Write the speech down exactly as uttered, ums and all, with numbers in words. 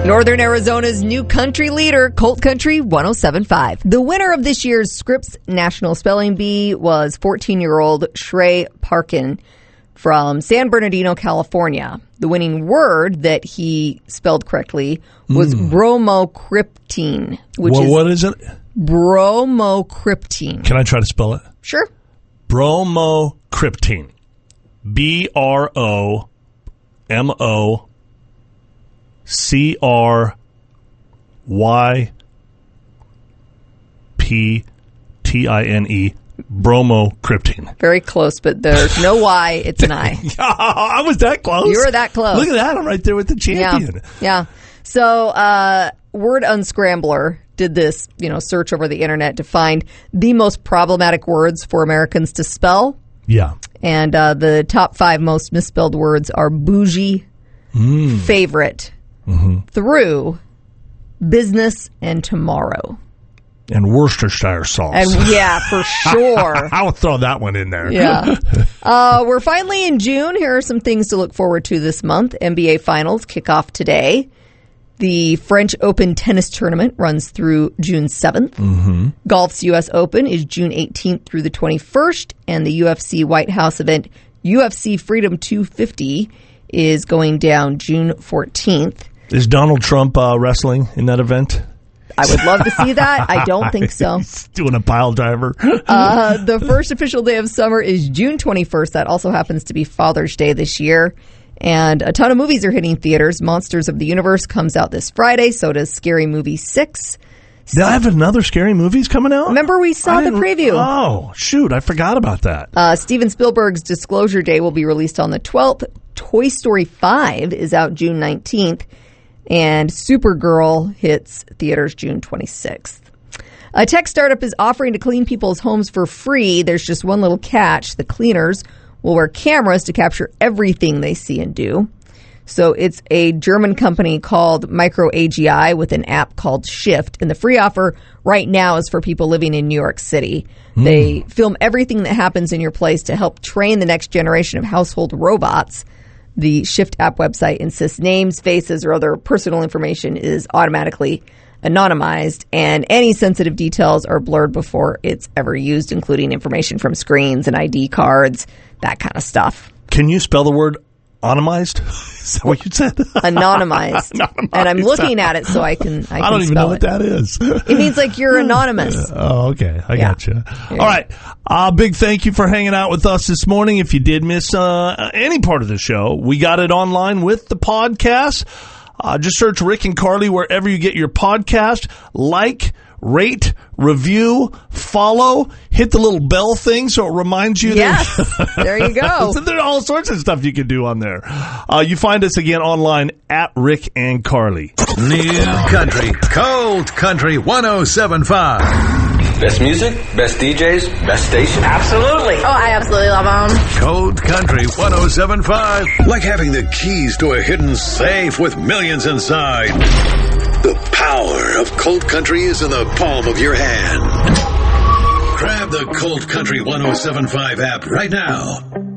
Northern Arizona's new country leader, Colt Country one oh seven point five. The winner of this year's Scripps National Spelling Bee was fourteen-year-old Shrey Parkin from San Bernardino, California. The winning word that he spelled correctly was mm. bromocriptine. Which well, is what is it? Bromocriptine. Can I try to spell it? Sure. Bromocriptine. B R O M O C R Y P T I N E. Bromocriptine. Very close, but there's no Y. It's an I. I was that close. You were that close. Look at that. I'm right there with the champion. Yeah. yeah. So, uh, Word Unscrambler did this, you know, search over the internet to find the most problematic words for Americans to spell. Yeah. And uh, the top five most misspelled words are bougie, mm. favorite, mm-hmm. through, business, and tomorrow. And Worcestershire sauce. And yeah, for sure. I'll throw that one in there. Yeah. Uh, we're finally in June. Here are some things to look forward to this month. N B A Finals kick off today. The French Open tennis tournament runs through June seventh. Mm-hmm. Golf's U S Open is June eighteenth through the twenty-first. And the U F C White House event, U F C Freedom two fifty, is going down June fourteenth. Is Donald Trump uh, wrestling in that event? I would love to see that. I don't think so. He's doing a pile driver. uh, the first official day of summer is June twenty-first. That also happens to be Father's Day this year. And a ton of movies are hitting theaters. Monsters of the Universe comes out this Friday. So does Scary Movie six. They'll have another Scary Movies coming out? Remember we saw the preview. Oh, shoot. I forgot about that. Uh, Steven Spielberg's Disclosure Day will be released on the twelfth. Toy Story five is out June nineteenth. And Supergirl hits theaters June twenty-sixth. A tech startup is offering to clean people's homes for free. There's just one little catch. The cleaners will wear cameras to capture everything they see and do. So it's a German company called MicroAGI with an app called Shift. And the free offer right now is for people living in New York City. Mm. They film everything that happens in your place to help train the next generation of household robots. The Shift app website insists names, faces, or other personal information is automatically anonymized, and any sensitive details are blurred before it's ever used, including information from screens and I D cards, that kind of stuff. Can you spell the word anonymized? Is that what you said? Anonymized. Anonymized. And I'm looking at it so I can I, can I don't even know what it. that is. It means like you're anonymous. Oh, okay. I yeah. got you. All right. A uh, big thank you for hanging out with us this morning. If you did miss uh, any part of the show, we got it online with the podcast. Uh, just search Rick and Carly wherever you get your podcast. Like, rate, review, follow, hit the little bell thing so it reminds you. Yes, there you go. So there's all sorts of stuff you can do on there. Uh, you find us again online at Rick and Carly. New Country, Cold Country one oh seven point five. Best music, best D Js, best station. Absolutely. Oh, I absolutely love them. Cold Country one oh seven point five. Like having the keys to a hidden safe with millions inside. The power of Cold Country is in the palm of your hand. Grab the Cold Country one oh seven point five app right now.